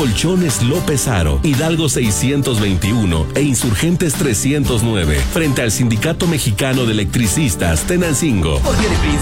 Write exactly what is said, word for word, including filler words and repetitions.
Colchones López Aro, Hidalgo seiscientos veintiuno e Insurgentes trescientos nueve, frente al Sindicato Mexicano de Electricistas Tenancingo. Porque eres príncipe